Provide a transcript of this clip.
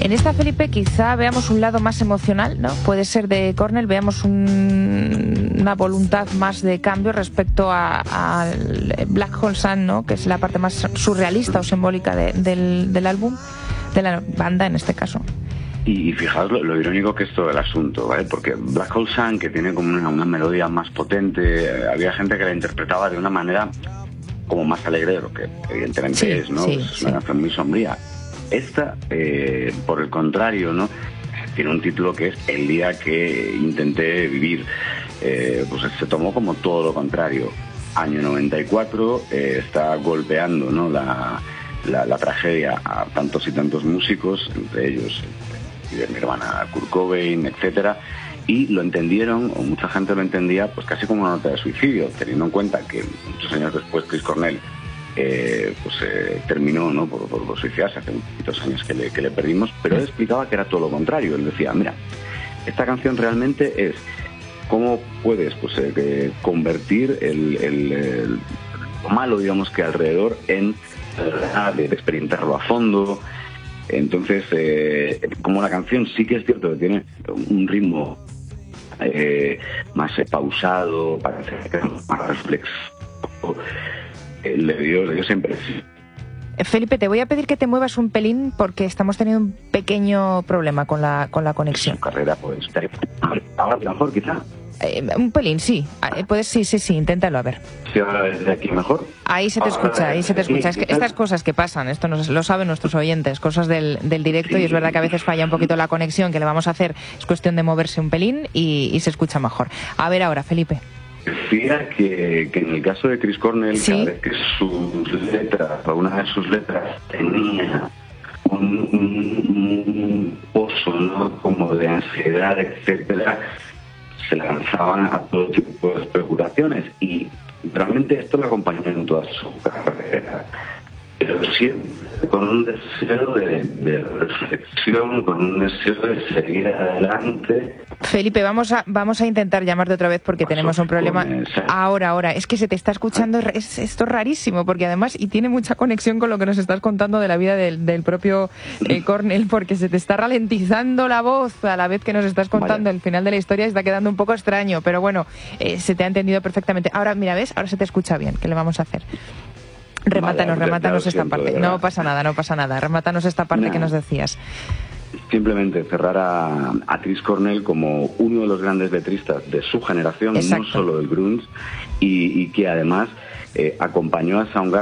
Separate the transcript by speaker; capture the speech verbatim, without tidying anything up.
Speaker 1: En esta, Felipe, quizá veamos un lado más emocional, ¿no? Puede ser de Cornell, veamos un, una voluntad más de cambio respecto al Black Hole Sun, ¿no? Que es la parte más surrealista o simbólica de, del, del álbum, de la banda en este caso.
Speaker 2: Y fijaos lo, lo irónico que es todo el asunto, ¿vale? Porque Black Hole Sun, que tiene como una, una melodía más potente, eh, había gente que la interpretaba de una manera como más alegre de lo que evidentemente sí, es, ¿no? Sí, es una sí. canción muy sombría. Esta, eh, por el contrario, ¿no? Tiene un título que es El día que intenté vivir. Eh, pues se tomó como todo lo contrario. Año noventa y cuatro, eh, está golpeando, ¿no? la, la, la tragedia a tantos y tantos músicos, entre ellos de mi hermana Kurt Cobain, etcétera, y lo entendieron, o mucha gente lo entendía, pues casi como una nota de suicidio, teniendo en cuenta que muchos años después Chris Cornell eh, pues eh, terminó, ¿no? por, por, por suicidarse, hace muchos años que le, que le perdimos, pero él explicaba que era todo lo contrario. Él decía, mira, esta canción realmente es cómo puedes pues eh, convertir el, el, el lo malo, digamos, que alrededor en de experimentarlo a fondo. Entonces, eh, como la canción sí que es cierto que tiene un ritmo eh, más eh, pausado, parece que es más reflexivo, eh, le dio, le dio siempre.
Speaker 1: Felipe, te voy a pedir que te muevas un pelín porque estamos teniendo un pequeño problema con la con la conexión.
Speaker 2: Su carrera, pues, ahora mejor quizá.
Speaker 1: Eh, un pelín, sí. Eh, puedes, sí, sí, sí, inténtalo, a ver.
Speaker 2: Sí, ahora desde aquí mejor.
Speaker 1: Ahí se te escucha, ahí se te escucha. Es que estas cosas que pasan, esto nos, lo saben nuestros oyentes, cosas del, del directo, sí. Y es verdad que a veces falla un poquito la conexión, que le vamos a hacer, es cuestión de moverse un pelín y, y se escucha mejor. A ver ahora, Felipe.
Speaker 2: Decía que, que en el caso de Chris Cornell, ¿sí? Cada vez que sus letras, o una de sus letras tenía un, un, un pozo, ¿no? Como de ansiedad, etcétera, se lanzaban a todo tipo de especulaciones y realmente esto lo acompañó en toda su carrera, pero siempre con un deseo de, de reflexión, con un deseo de seguir adelante.
Speaker 1: Felipe, vamos a vamos a intentar llamarte otra vez porque tenemos un problema. Ahora, ahora, es que se te está escuchando, es, esto es rarísimo, porque además, y tiene mucha conexión con lo que nos estás contando de la vida del, del propio eh, Cornell, porque se te está ralentizando la voz a la vez que nos estás contando. Vaya. El final de la historia está quedando un poco extraño, pero bueno, eh, se te ha entendido perfectamente. Ahora, mira, ¿ves? Ahora se te escucha bien. ¿Qué le vamos a hacer? Remátanos, vale, remátanos esta siento, parte. No pasa nada, no pasa nada. Remátanos esta parte nah. que nos decías.
Speaker 2: Simplemente cerrar a, a Chris Cornell como uno de los grandes letristas de su generación, exacto. No solo del grunge, y, y que además eh, acompañó a Soundgarden